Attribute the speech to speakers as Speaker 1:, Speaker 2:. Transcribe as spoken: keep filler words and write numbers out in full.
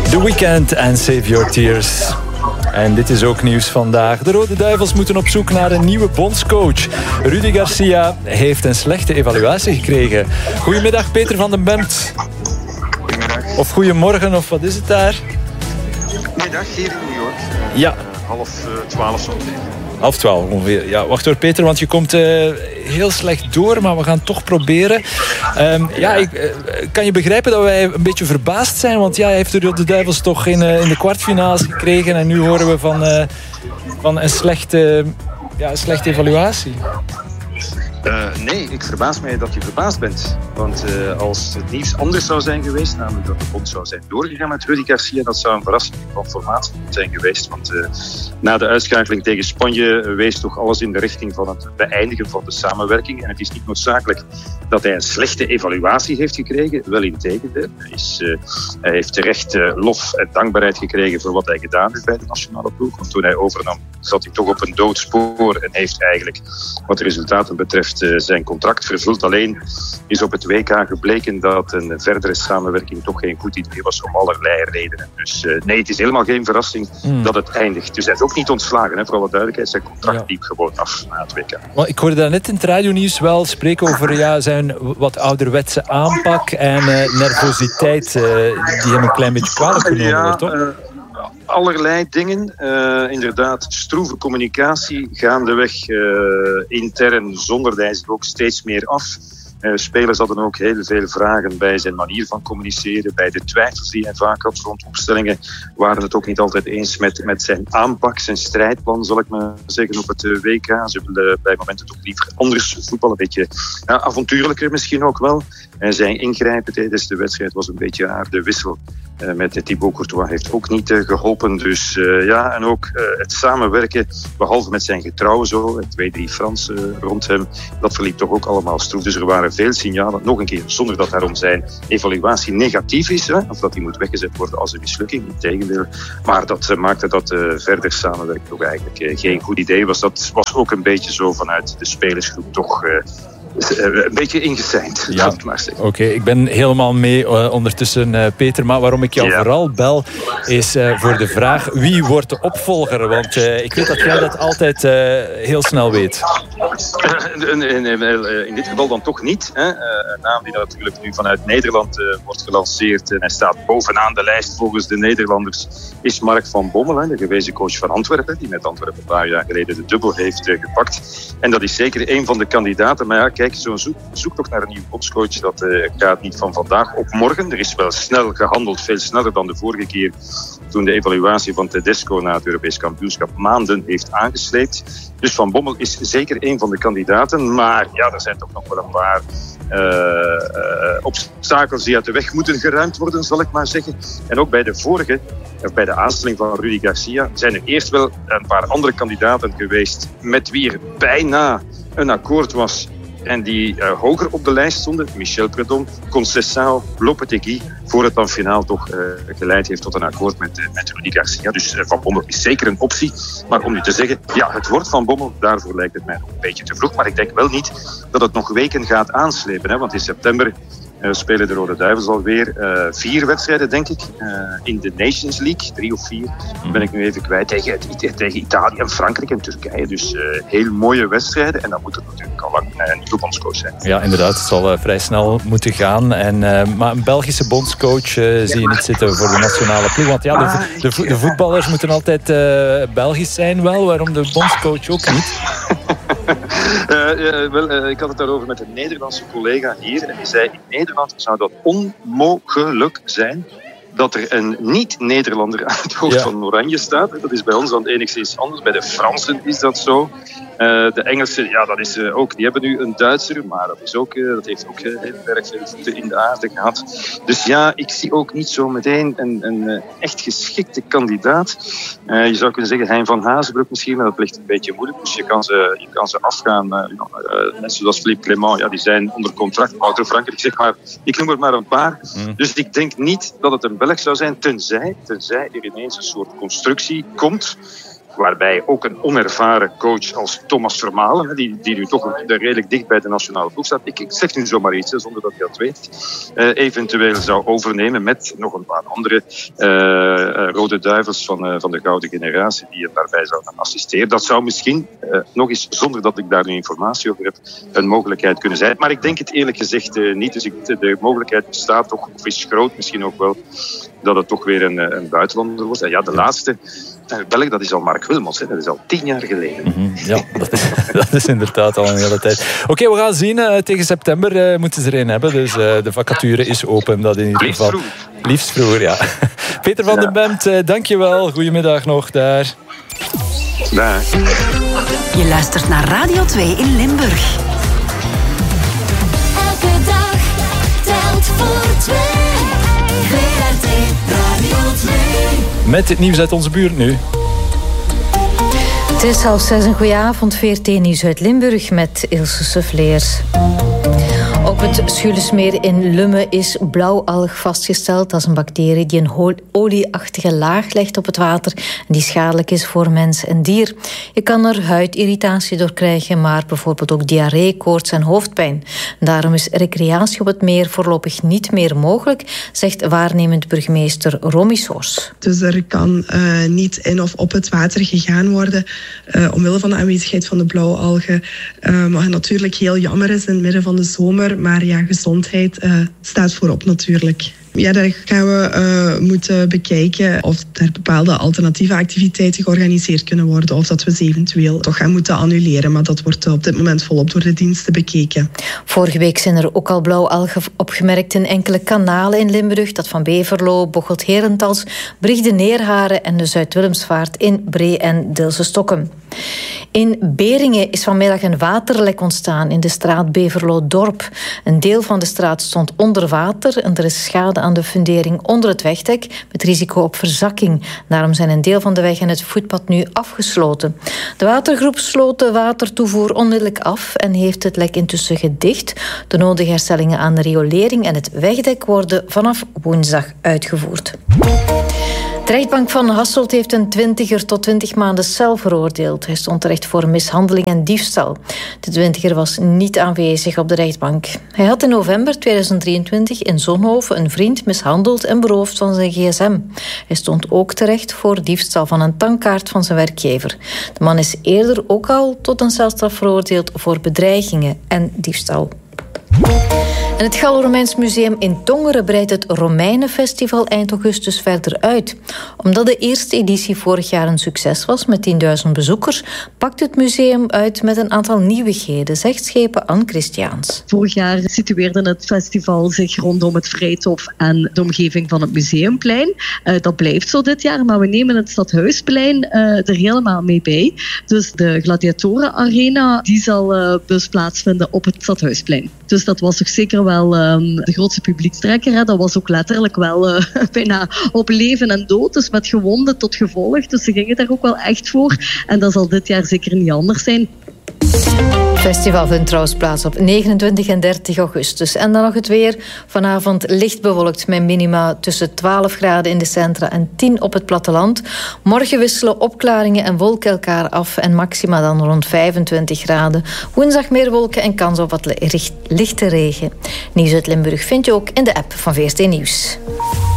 Speaker 1: The Weeknd en Save Your Tears. En dit is ook nieuws vandaag. De Rode Duivels moeten op zoek naar een nieuwe bondscoach. Rudi Garcia heeft een slechte evaluatie gekregen. Goedemiddag, Peter van den Bemt.
Speaker 2: Goedemiddag.
Speaker 1: Of goedemorgen, of wat is het daar?
Speaker 2: Middag, hier in New York.
Speaker 1: Ja.
Speaker 2: Uh, half uh, twaalf zo ongeveer.
Speaker 1: Half twaalf ongeveer. Ja, wacht hoor, Peter, want je komt uh, heel slecht door, maar we gaan het toch proberen. Um, ja, ja ik, uh, kan je begrijpen dat wij een beetje verbaasd zijn? Want ja, hij heeft de Rode Duivels toch in, uh, in de kwartfinales gekregen en nu horen we van, uh, van een slechte, ja, een slechte evaluatie.
Speaker 2: Uh, nee, ik verbaas mij dat je verbaasd bent. Want uh, als het nieuws anders zou zijn geweest, namelijk dat de bond zou zijn doorgegaan met Rudi Garcia, dat zou een verrassing van formaat zijn geweest. Want uh, na de uitschakeling tegen Spanje wees toch alles in de richting van het beëindigen van de samenwerking. En het is niet noodzakelijk dat hij een slechte evaluatie heeft gekregen. Wel integendeel. Hij, is, uh, hij heeft terecht uh, lof en dankbaarheid gekregen voor wat hij gedaan heeft bij de nationale ploeg. Want toen hij overnam, zat hij toch op een dood spoor en heeft eigenlijk, wat de resultaten betreft, zijn contract vervuld. Alleen is op het W K gebleken dat een verdere samenwerking toch geen goed idee was om allerlei redenen. Dus uh, nee, het is helemaal geen verrassing mm. dat het eindigt. Dus hij is ook niet ontslagen, hè, voor alle duidelijkheid. Zijn contract ja. liep gewoon af na het W K.
Speaker 1: Well, ik hoorde daar net in het radionieuws wel spreken over ja, zijn wat ouderwetse aanpak en uh, nervositeit uh, die hem een klein beetje kwalijk genomen
Speaker 2: ja,
Speaker 1: wordt, toch? Uh,
Speaker 2: Allerlei dingen. Uh, inderdaad, stroeve communicatie, gaandeweg uh, intern zonderde hij zich ook steeds meer af. Uh, spelers hadden ook heel veel vragen bij zijn manier van communiceren, bij de twijfels die hij vaak had rond opstellingen. Waren het ook niet altijd eens met, met zijn aanpak, zijn strijdplan, zal ik maar zeggen, op het uh, W K. Ze willen bij momenten toch liever anders voetballen, een beetje ja, avontuurlijker misschien ook wel. En zijn ingrijpen tijdens de wedstrijd was een beetje haar de wissel. Uh, met Thibaut Courtois heeft ook niet uh, geholpen. Dus uh, ja, en ook uh, het samenwerken, behalve met zijn getrouwen zo, twee, drie Fransen uh, rond hem, dat verliep toch ook allemaal stroef. Dus er waren veel signalen, nog een keer, zonder dat daarom zijn evaluatie negatief is, hè, of dat die moet weggezet worden als een mislukking, integendeel. Maar dat uh, maakte dat uh, verder samenwerken toch eigenlijk uh, geen goed idee was. Dat was ook een beetje zo vanuit de spelersgroep toch Uh, een beetje ingeseind,
Speaker 1: ja,
Speaker 2: laat ik maar zeggen.
Speaker 1: Oké, okay, ik ben helemaal mee uh, ondertussen, uh, Peter. Maar waarom ik jou ja. vooral bel, is uh, voor de vraag wie wordt de opvolger? Want uh, ik weet dat jij dat altijd uh, heel snel weet.
Speaker 2: Uh, in, in, in, in dit geval dan toch niet. Hè. Uh, een naam die natuurlijk nu vanuit Nederland uh, wordt gelanceerd. En hij staat bovenaan de lijst volgens de Nederlanders. Is Mark van Bommel, hè, de gewezen coach van Antwerpen. Die met Antwerpen een paar jaar geleden de dubbel heeft uh, gepakt. En dat is zeker een van de kandidaten. Maar ja, kijk, zo'n zoek, zoektocht naar een nieuwe bondscoach, dat uh, gaat niet van vandaag op morgen. Er is wel snel gehandeld, veel sneller dan de vorige keer, toen de evaluatie van Tedesco na het Europees kampioenschap maanden heeft aangesleept. Dus Van Bommel is zeker een van de kandidaten. Maar ja, er zijn toch nog wel een paar uh, uh, obstakels die uit de weg moeten geruimd worden, zal ik maar zeggen. En ook bij de vorige, of bij de aanstelling van Rudi Garcia, zijn er eerst wel een paar andere kandidaten geweest met wie er bijna een akkoord was en die uh, hoger op de lijst stonden. Michel Predom, Conceição, Lopetegui, voor het dan finaal toch uh, geleid heeft tot een akkoord met, uh, met Rudi Garcia. Dus uh, Van Bommel is zeker een optie. Maar om nu te zeggen, ja, het wordt Van Bommel, daarvoor lijkt het mij nog een beetje te vroeg. Maar ik denk wel niet dat het nog weken gaat aanslepen. Hè? Want in september uh, spelen de Rode Duivels alweer uh, vier wedstrijden, denk ik. Uh, in de Nations League, drie of vier, ben ik nu even kwijt. Tegen, tegen Italië en Frankrijk en Turkije. Dus uh, heel mooie wedstrijden. En dan moet het natuurlijk al lang uh, een nieuwe bondscoach zijn.
Speaker 1: Ja, inderdaad. Het zal uh, vrij snel moeten gaan. En, uh, maar een Belgische bondscoach uh, zie je niet zitten voor de nationale ploeg. Want ja, de, de, de voetballers moeten altijd uh, Belgisch zijn wel. Waarom de bondscoach ook niet?
Speaker 2: Uh, uh, wel, uh, ik had het daarover met een Nederlandse collega hier. En die zei, in Nederland zou dat onmogelijk zijn dat er een niet-Nederlander aan het hoofd ja. van Oranje staat. Dat is bij ons dan enigszins anders. Bij de Fransen is dat zo. Uh, de Engelsen, ja, dat is uh, ook. Die hebben nu een Duitser, maar dat, is ook, uh, dat heeft ook uh, heel erg veel voeten in de aarde gehad. Dus ja, ik zie ook niet zo meteen een, een uh, echt geschikte kandidaat. Uh, je zou kunnen zeggen Hein van Hazenbroek misschien, maar dat ligt een beetje moeilijk. Dus je kan ze, je kan ze afgaan. Uh, uh, mensen zoals Philippe Clement, ja, die zijn onder contract. Wouter Frankrijk, zeg maar, ik noem er maar een paar. Mm. Dus ik denk niet dat het een Belg zou zijn, tenzij, tenzij er ineens een soort constructie komt waarbij ook een onervaren coach als Thomas Vermaelen, die, die nu toch redelijk dicht bij de nationale ploeg staat, ik, ik zeg nu zomaar iets, zonder dat je dat weet, uh, eventueel zou overnemen met nog een paar andere uh, uh, rode duivels van, uh, van de gouden generatie die hem daarbij zouden assisteren. Dat zou misschien, uh, nog eens zonder dat ik daar nu informatie over heb, een mogelijkheid kunnen zijn. Maar ik denk het eerlijk gezegd uh, niet. Dus ik, de mogelijkheid bestaat toch, of is groot misschien ook wel, dat het toch weer een, een buitenlander wordt. En ja, de laatste Belg, dat is al Mark Wilmots. Hè. Dat is al tien jaar geleden.
Speaker 1: Mm-hmm. Ja, dat is, dat is inderdaad al een hele tijd. Oké, okay, we gaan zien. Uh, tegen september uh, moeten ze er een hebben. Dus uh, de vacature is open. Dat in ieder
Speaker 2: Liefst
Speaker 1: geval.
Speaker 2: vroeg.
Speaker 1: Liefst vroeger, ja. Peter van ja. den Bemt, uh, dank je wel. Goedemiddag nog daar.
Speaker 2: Daar.
Speaker 3: Je luistert naar Radio twee in Limburg.
Speaker 4: Elke dag telt voor twee. V R T Radio twee.
Speaker 1: Met het nieuws uit onze buurt nu.
Speaker 5: Het is half zes, een goeie avond. V R T Nieuws uit Limburg met Ilse Suffleers. Op het Schullesmeer in Lummen is blauwalg vastgesteld. Dat is een bacterie die een olieachtige laag legt op het water en die schadelijk is voor mens en dier. Je kan er huidirritatie door krijgen, maar bijvoorbeeld ook diarree, koorts en hoofdpijn. Daarom is recreatie op het meer voorlopig niet meer mogelijk, zegt waarnemend burgemeester Romy Soos.
Speaker 6: Dus er kan uh, niet in of op het water gegaan worden uh, omwille van de aanwezigheid van de blauwalgen. Uh, wat natuurlijk heel jammer is in het midden van de zomer. Maar ja, gezondheid uh, staat voorop natuurlijk. Ja, daar gaan we uh, moeten bekijken of er bepaalde alternatieve activiteiten georganiseerd kunnen worden of dat we ze eventueel toch gaan moeten annuleren. Maar dat wordt op dit moment volop door de diensten bekeken.
Speaker 5: Vorige week zijn er ook al blauwalgen opgemerkt in enkele kanalen in Limburg. Dat van Beverlo, Bocholt-Herentals, Briegde-Neerharen en de Zuid-Willemsvaart in Bree en Dilse-Stokken. In Beringen is vanmiddag een waterlek ontstaan in de straat Beverlo-Dorp. Een deel van de straat stond onder water en er is schade aan de fundering onder het wegdek met risico op verzakking. Daarom zijn een deel van de weg en het voetpad nu afgesloten. De watergroep sloot de watertoevoer onmiddellijk af en heeft het lek intussen gedicht. De nodige herstellingen aan de riolering en het wegdek worden vanaf woensdag uitgevoerd. De rechtbank van Hasselt heeft een twintiger tot twintig maanden cel veroordeeld. Hij stond terecht voor mishandeling en diefstal. De twintiger was niet aanwezig op de rechtbank. Hij had in november tweeduizend drieëntwintig in Zonhoven een vriend mishandeld en beroofd van zijn gsm. Hij stond ook terecht voor diefstal van een tankkaart van zijn werkgever. De man is eerder ook al tot een celstraf veroordeeld voor bedreigingen en diefstal. En het Gallo-Romeins Museum in Tongeren breidt het Romeinenfestival eind augustus verder uit. Omdat de eerste editie vorig jaar een succes was met tienduizend bezoekers, pakt het museum uit met een aantal nieuwigheden, zegt schepen Anne Christiaans.
Speaker 7: Vorig jaar situeerde het festival zich rondom het Vrijthof en de omgeving van het Museumplein. Uh, dat blijft zo dit jaar, maar we nemen het Stadhuisplein uh, er helemaal mee bij. Dus de Gladiatorenarena die zal uh, dus plaatsvinden op het Stadhuisplein. Dus dat was toch zeker wel um, de grootste publiekstrekker. Hè. Dat was ook letterlijk wel uh, bijna op leven en dood. Dus met gewonden tot gevolg. Dus ze gingen daar ook wel echt voor. En dat zal dit jaar zeker niet anders zijn.
Speaker 5: Het festival vindt trouwens plaats op negenentwintig en dertig augustus. En dan nog het weer. Vanavond licht bewolkt met minima tussen twaalf graden in de centra en tien op het platteland. Morgen wisselen opklaringen en wolken elkaar af en maxima dan rond vijfentwintig graden. Woensdag meer wolken en kans op wat lichte regen. Nieuws uit Limburg vind je ook in de app van V R T Nieuws.